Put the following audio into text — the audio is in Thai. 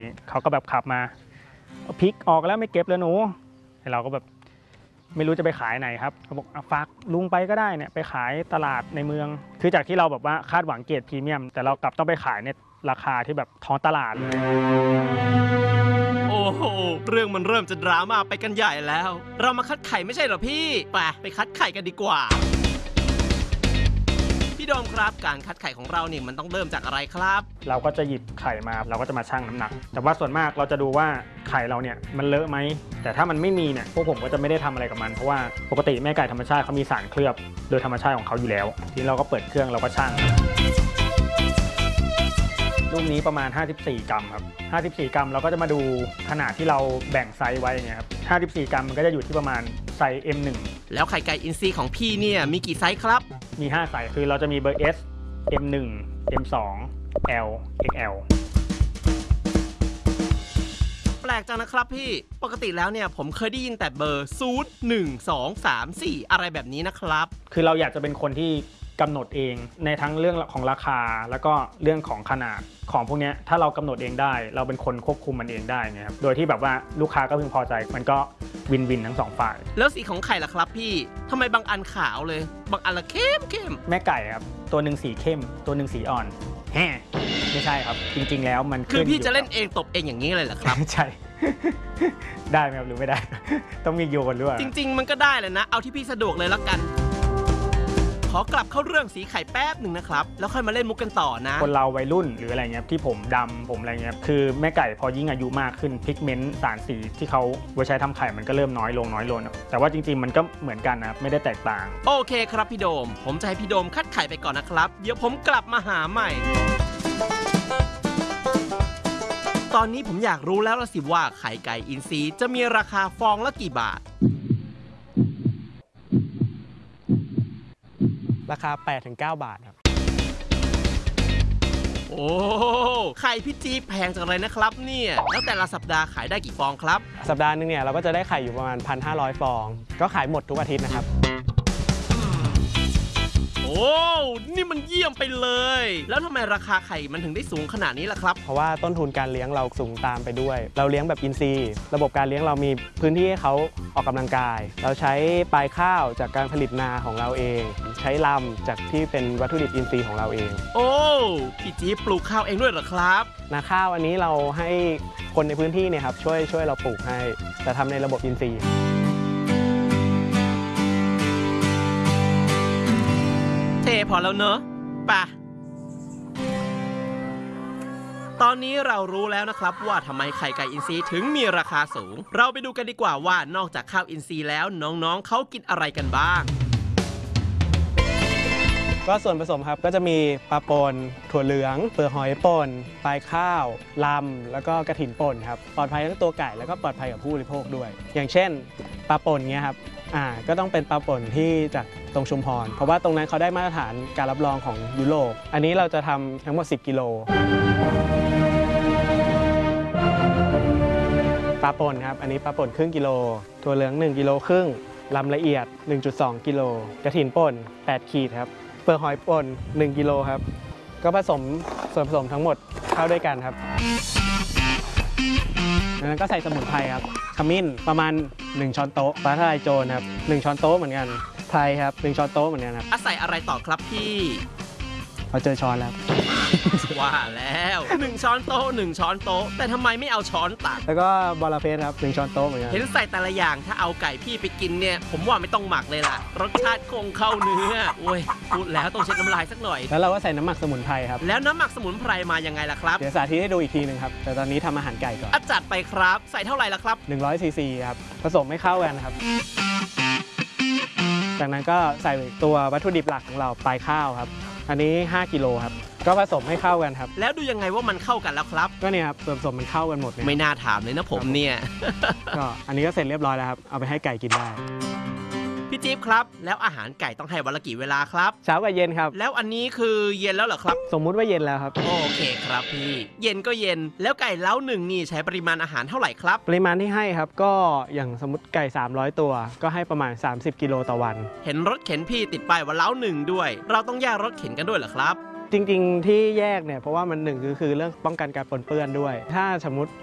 เขาก็แบบขับมาพริกออกแล้วไม่เก็บเลยหนูเราก็แบบไม่รู้จะไปขายไหนครับเขาบอกฝากลุงไปก็ได้เนี่ยไปขายตลาดในเมืองคือจากที่เราแบบว่าคาดหวังเกรดพรีเมียมแต่เรากลับต้องไปขายในราคาที่แบบท้องตลาดเลยโอ้โหเรื่องมันเริ่มจะดราม่าไปกันใหญ่แล้วเรามาคัดไข่ไม่ใช่เหรอพี่ไปคัดไข่กันดีกว่าพี่โดมครับการคัดไข่ของเราเนี่ยมันต้องเริ่มจากอะไรครับเราก็จะหยิบไข่มาเราก็จะมาชั่งน้ำหนักแต่ว่าส่วนมากเราจะดูว่าไข่เราเนี่ยมันเลอะไหมแต่ถ้ามันไม่มีเนี่ยพวกผมก็จะไม่ได้ทำอะไรกับมันเพราะว่าปกติแม่ไก่ธรรมชาติเขามีสารเคลือบโดยธรรมชาติของเขาอยู่แล้วทีนี้เราก็เปิดเครื่องเราก็ชั่งลูกนี้ประมาณ54กรัมครับ54กรัมเราก็จะมาดูขนาดที่เราแบ่งไซส์ไว้เนี่ยครับ54กรัมมันก็จะอยู่ที่ประมาณไซส์ M1 แล้วไข่ไก่อินทรีของพี่เนี่ยมีกี่ไซส์ครับมี5ไซส์คือเราจะมีเบอร์ S M1 M2 L XL แปลกจังนะครับพี่ปกติแล้วเนี่ยผมเคยได้ยินแต่เบอร์0 1 2 3 4อะไรแบบนี้นะครับคือเราอยากจะเป็นคนที่กำหนดเองในทั้งเรื่องของราคาแล้วก็เรื่องของขนาดของพวกนี้ถ้าเรากำหนดเองได้เราเป็นคนควบคุมมันเองได้ไงครับโดยที่แบบว่าลูกค้าก็พึงพอใจมันก็วินวินทั้งสองฝ่ายแล้วสีของไข่ล่ะครับพี่ทำไมบางอันขาวเลยบางอันละเข้มแม่ไก่ครับตัวหนึ่งสีเข้มตัวหนึ่งสีอ่อนแฮ่ไม่ใช่ครับจริงๆแล้วมันคือพี่จะเล่นเองตบเองอย่างนี้เลยเหรอครับใช่ ได้ไหมครับหรือไม่ได้ ต้องมีโยนด้วยจริงๆมันก็ได้แหละนะเอาที่พี่สะดวกเลยละกันขอกลับเข้าเรื่องสีไข่แป๊บหนึ่งนะครับแล้วค่อยมาเล่นมุกกันต่อนะคนเราวัยรุ่นหรืออะไรเงี้ยที่ผมดำผมอะไรเงี้ยคือแม่ไก่พอยิ่งอายุมากขึ้นพิกเมนต์สารสีที่เขาไว้ใช้ทำไข่มันก็เริ่มน้อยลงแต่ว่าจริงๆมันก็เหมือนกันนะไม่ได้แตกต่างโอเคครับพี่โดมผมจะให้พี่โดมคัดไข่ไปก่อนนะครับเดี๋ยวผมกลับมาหาใหม่ตอนนี้ผมอยากรู้แล้วละสิว่าไข่ไก่อินทรีจะมีราคาฟองละกี่บาทราคา 8-9 บาทครับโอ้ไข่พี่จี๊บแพงจังเลยนะครับเนี่ยแล้วแต่ละสัปดาห์ขายได้กี่ฟองครับสัปดาห์นึงเนี่ยเราก็จะได้ไข่อยู่ประมาณ 1,500 ฟองก็ขายหมดทุกอาทิตย์นะครับโอ้นี่มันเยี่ยมไปเลยแล้วทำไมราคาไข่มันถึงได้สูงขนาดนี้ล่ะครับเพราะว่าต้นทุนการเลี้ยงเราสูงตามไปด้วยเราเลี้ยงแบบอินทรีย์ระบบการเลี้ยงเรามีพื้นที่ให้เขาออกกำลังกายเราใช้ปลายข้าวจากการผลิตนาของเราเองใช้ลำจากที่เป็นวัตถุดิบอินทรีย์ของเราเองโอ้พี่จี๊บปลูกข้าวเองด้วยเหรอครับนาข้าวอันนี้เราให้คนในพื้นที่เนี่ยครับช่วยเราปลูกให้แต่ทำในระบบอินทรีย์เทพอแล้วเนอะป่ะตอนนี้เรารู้แล้วนะครับว่าทำไมไข่ไก่อินทรีถึงมีราคาสูงเราไปดูกันดีกว่าว่านอกจากข้าวอินทรีแล้วน้องๆเขากินอะไรกันบ้างก็ส่วนผสมครับก็จะมีปลาป่นถั่วเหลืองเปลือกหอยป่นปลายข้าวลำแล้วก็กระถินป่นครับปลอดภัยทั้งตัวไก่แล้วก็ปลอดภัยกับผู้บริโภคด้วยอย่างเช่นปลาป่นเงี้ยครับก็ต้องเป็นปลาป่นที่จากตรงชุมพรเพราะว่าตรงนั้นเขาได้มาตรฐานการรับรองของยุโรปอันนี้เราจะทำทั้งหมด10 กิโลปลาป่นครับอันนี้ปลาป่นครึ่งกิโลถั่วเหลือง1กิโลครึ่งลำละเอียด 1.2 กิโลกระถินป่น8 ขีดครับเปลือกหอยป่น1 กิโลครับก็ผสมส่วนผสมทั้งหมดเข้าด้วยกันครับแล้วก็ใส่สมุนไพรครับขมิ้นประมาณ1 ช้อนโต๊ะฟ้าทลายโจรครับ1 ช้อนโต๊ะเหมือนกันไพรครับ1 ช้อนโต๊ะเหมือนกันครับใส่อะไรต่อครับพี่เราเจอช้อนแล้วว่าแล้ว1 ช้อนโต๊ะ1 ช้อนโต๊ะแต่ทำไมไม่เอาช้อนตักแล้วก็บอระเพ็ดครับ1 ช้อนโต๊ะเหมือนกันเห็นใส่แต่ละอย่างถ้าเอาไก่พี่ไปกินเนี่ยผมว่าไม่ต้องหมักเลยล่ะรสชาติคงเข้าเนื้อโอ้ยพูดแล้วต้องเช็ดน้ำลายสักหน่อยแล้วเราก็ใส่น้ำหมักสมุนไพรครับแล้วน้ำหมักสมุนไพรมายังไงล่ะครับเดี๋ยวสาธิตให้ดูอีกทีนึงครับแต่ตอนนี้ทำอาหารไก่ก่อนจัดไปครับใส่เท่าไหร่ล่ะครับ 100 ซีซีครับผสมให้เข้ากันครับจากนั้นก็ใส่ตัววัตถุดิบหลักของเราปลายข้าวครับอันนี้5 กิโลครับก็ผสมให้เข้ากันครับแล้วดูยังไงว่ามันเข้ากันแล้วครับก็เนี่ยครับส่วนผสมมันเข้ากันหมดไม่น่าถามเลยนะผมเนี่ยก็อันนี้ก็เสร็จเรียบร้อยแล้วครับเอาไปให้ไก่กินได้พี่จิ๊บครับแล้วอาหารไก่ต้องให้วันละกี่เวลาครับเช้ากับเย็นครับแล้วอันนี้คือเย็นแล้วเหรอครับสมมุติว่าเย็นแล้วครับโอเคครับพี่เย็นก็เย็นแล้วไก่เล้าหนึ่งนี่ใช้ปริมาณอาหารเท่าไหร่ครับปริมาณที่ให้ครับก็อย่างสมมติไก่300 ตัวก็ให้ประมาณ30 กิโลต่อวันเห็นรถเข็นพี่ติดป้ายว่าเล้าหนึ่งด้วยเราต้องแยกรถเข็นกันด้วยเหรอครับจริงๆที่แยกเนี่ยเพราะว่ามันหนึ่งคือเรื่องป้องกันการปนเปื้อนด้วยถ้าสมมติ